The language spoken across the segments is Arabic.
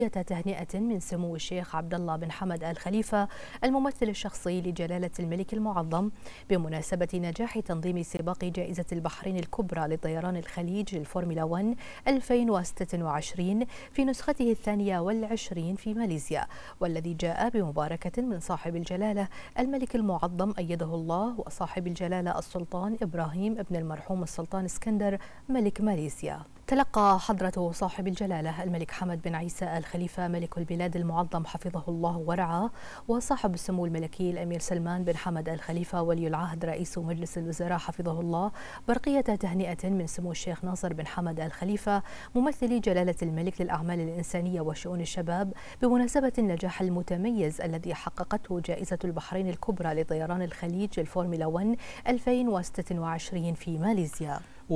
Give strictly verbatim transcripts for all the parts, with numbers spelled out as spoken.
تهنئة من سمو الشيخ عبد الله بن حمد آل خليفة الممثل الشخصي لجلالة الملك المعظم بمناسبة نجاح تنظيم سباق جائزة البحرين الكبرى لطيران الخليج للفورمولا واحد ألفين وستة وعشرين في نسخته الثانية والعشرين في ماليزيا، والذي جاء بمباركة من صاحب الجلالة الملك المعظم أيده الله وصاحب الجلالة السلطان إبراهيم ابن المرحوم السلطان اسكندر ملك ماليزيا. تلقى حضرة صاحب الجلالة الملك حمد بن عيسى آل خليفة ملك البلاد المعظم حفظه الله ورعاه وصاحب السمو الملكي الأمير سلمان بن حمد آل خليفة ولي العهد رئيس مجلس الوزراء حفظه الله برقية تهنئة من سمو الشيخ ناصر بن حمد آل خليفة ممثلي جلالة الملك للأعمال الإنسانية وشؤون الشباب بمناسبة النجاح المتميز الذي حققته جائزة البحرين الكبرى لطيران الخليج للفورمولا واحد ألفين وستة وعشرين في ماليزيا.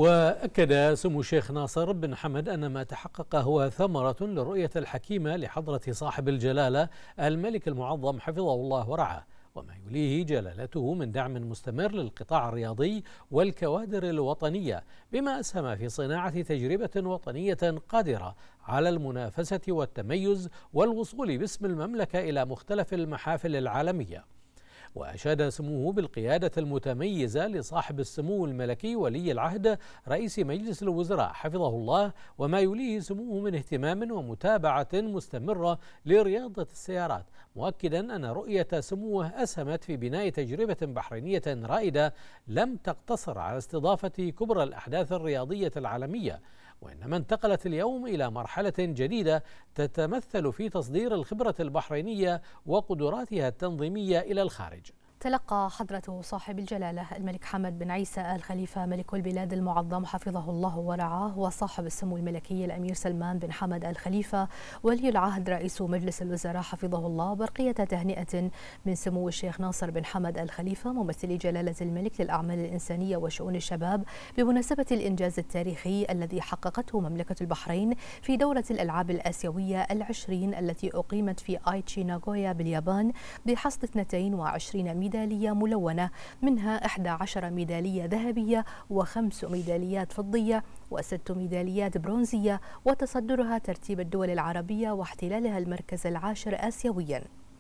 وأكد سمو الشيخ ناصر بن حمد أن ما تحقق هو ثمرة للرؤية الحكيمة لحضرة صاحب الجلالة الملك المعظم حفظه الله ورعاه، وما يليه جلالته من دعم مستمر للقطاع الرياضي والكوادر الوطنية، بما أسهم في صناعة تجربة وطنية قادرة على المنافسة والتميز والوصول باسم المملكة إلى مختلف المحافل العالمية. وأشاد سموه بالقيادة المتميزة لصاحب السمو الملكي ولي العهد رئيس مجلس الوزراء حفظه الله، وما يليه سموه من اهتمام ومتابعة مستمرة لرياضة السيارات، مؤكدا أن رؤية سموه أسهمت في بناء تجربة بحرينية رائدة لم تقتصر على استضافة كبرى الأحداث الرياضية العالمية، وإنما انتقلت اليوم إلى مرحلة جديدة تتمثل في تصدير الخبرة البحرينية وقدراتها التنظيمية إلى الخارج. تلقى حضرة صاحب الجلالة الملك حمد بن عيسى آل خليفة ملك البلاد المعظم حفظه الله ورعاه وصاحب السمو الملكي الأمير سلمان بن حمد آل خليفة ولي العهد رئيس مجلس الوزراء حفظه الله برقية تهنئة من سمو الشيخ ناصر بن حمد آل خليفة ممثل جلالة الملك للأعمال الإنسانية وشؤون الشباب بمناسبة الإنجاز التاريخي الذي حققته مملكة البحرين في دورة الألعاب الآسيوية العشرين التي أقيمت في آيتشي ناغويا باليابان بحصد اثنتين وعشرين ميدالية ملونة، منها إحدى عشرة ميدالية ذهبية وخمس ميداليات فضية وست ميداليات برونزية، وتصدرها ترتيب الدول العربية واحتلالها المركز العاشر آسيويا.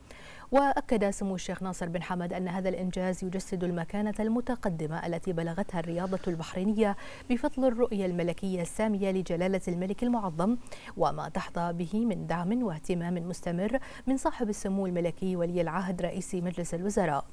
وأكد سمو الشيخ ناصر بن حمد أن هذا الإنجاز يجسد المكانة المتقدمة التي بلغتها الرياضة البحرينية بفضل الرؤية الملكية السامية لجلالة الملك المعظم، وما تحظى به من دعم واهتمام مستمر من صاحب السمو الملكي ولي العهد رئيس مجلس الوزراء.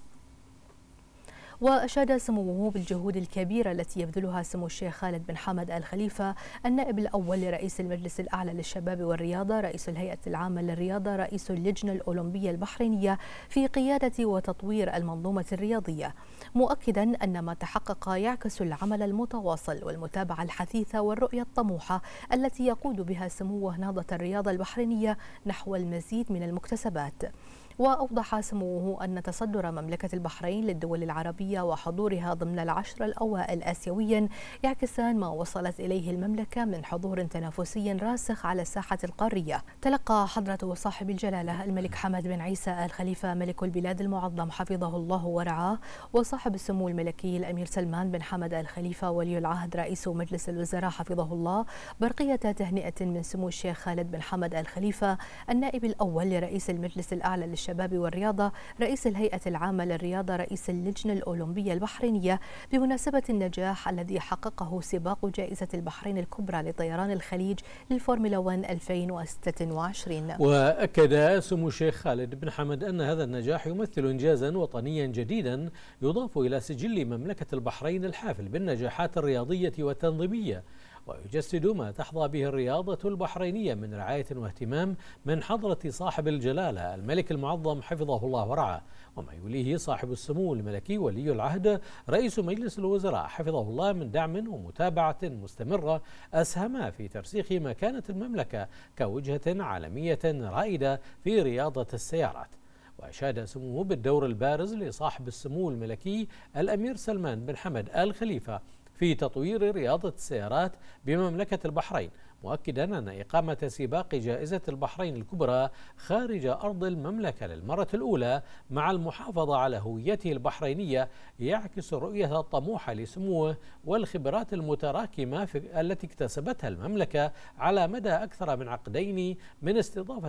وأشاد سموه بالجهود الكبيرة التي يبذلها سمو الشيخ خالد بن حمد آل خليفة النائب الأول لرئيس المجلس الأعلى للشباب والرياضة رئيس الهيئة العامة للرياضة رئيس اللجنة الأولمبية البحرينية في قيادة وتطوير المنظومة الرياضية، مؤكدا أن ما تحقق يعكس العمل المتواصل والمتابعة الحثيثة والرؤية الطموحة التي يقود بها سموه نهضة الرياضة البحرينية نحو المزيد من المكتسبات. وأوضح سموه أن تصدر مملكة البحرين للدول العربية وحضورها ضمن العشر الأوائل آسيويا يعكسان ما وصلت إليه المملكة من حضور تنافسي راسخ على الساحة القارية. تلقى حضرة صاحب الجلالة الملك حمد بن عيسى آل خليفة ملك البلاد المعظم حفظه الله ورعاه وصاحب السمو الملكي الأمير سلمان بن حمد آل خليفة ولي العهد رئيس مجلس الوزراء حفظه الله برقية تهنئة من سمو الشيخ خالد بن حمد آل خليفة النائب الأول لرئيس المجلس الأعلى للشباب والرياضة رئيس الهيئة العامة للرياضة رئيس اللجنة الأولمبية البحرينية بمناسبة النجاح الذي حققه سباق جائزة البحرين الكبرى لطيران الخليج للفورمولا واحد ألفين وستة وعشرين. وأكد سمو الشيخ خالد بن حمد أن هذا النجاح يمثل إنجازا وطنيا جديدا يضاف إلى سجل مملكة البحرين الحافل بالنجاحات الرياضية والتنظيمية، ويجسد ما تحظى به الرياضة البحرينية من رعاية واهتمام من حضرة صاحب الجلالة الملك المعظم حفظه الله ورعاه، وما يليه صاحب السمو الملكي ولي العهد رئيس مجلس الوزراء حفظه الله من دعم ومتابعة مستمرة أسهم في ترسيخ مكانة المملكة كوجهة عالمية رائدة في رياضة السيارات. وأشاد سموه بالدور البارز لصاحب السمو الملكي الأمير سلمان بن حمد آل خليفة في تطوير رياضة السيارات بمملكة البحرين، مؤكدا أن إقامة سباق جائزة البحرين الكبرى خارج أرض المملكة للمرة الأولى مع المحافظة على هويته البحرينية يعكس الرؤية الطموحة لسموه والخبرات المتراكمة التي اكتسبتها المملكة على مدى أكثر من عقدين من استضافة